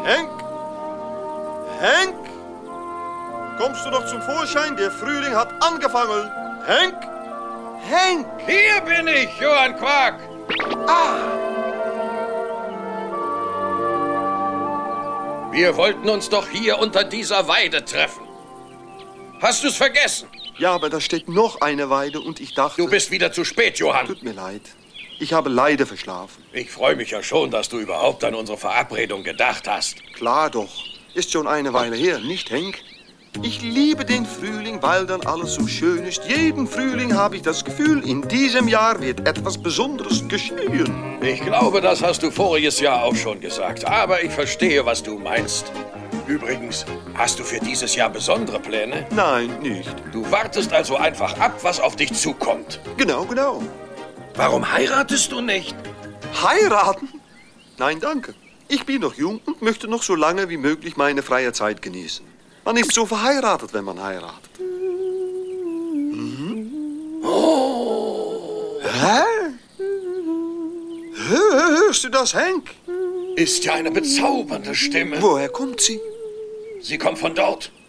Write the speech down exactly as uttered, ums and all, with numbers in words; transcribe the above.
Henk? Henk? Kommst du doch zum Vorschein? Der Frühling hat angefangen. Henk? Henk! Hier bin ich, Johann Quark. Ah! Wir wollten uns doch hier unter dieser Weide treffen. Hast du's vergessen? Ja, aber da steht noch eine Weide und ich dachte... Du bist wieder zu spät, Johann. Tut mir leid. Ich habe leider verschlafen. Ich freue mich ja schon, dass du überhaupt an unsere Verabredung gedacht hast. Klar doch. Ist schon eine Weile her, nicht, Henk? Ich liebe den Frühling, weil dann alles so schön ist. Jeden Frühling habe ich das Gefühl, in diesem Jahr wird etwas Besonderes geschehen. Ich glaube, das hast du voriges Jahr auch schon gesagt. Aber ich verstehe, was du meinst. Übrigens, hast du für dieses Jahr besondere Pläne? Nein, nicht. Du wartest also einfach ab, was auf dich zukommt. Genau, genau. Warum heiratest du nicht? Heiraten? Nein, danke. Ich bin noch jung und möchte noch so lange wie möglich meine freie Zeit genießen. Man ist so verheiratet, wenn man heiratet. Mhm. Oh. Hä? Hörst du das, Henk? Ist ja eine bezaubernde Stimme. Woher kommt sie? Sie kommt von dort.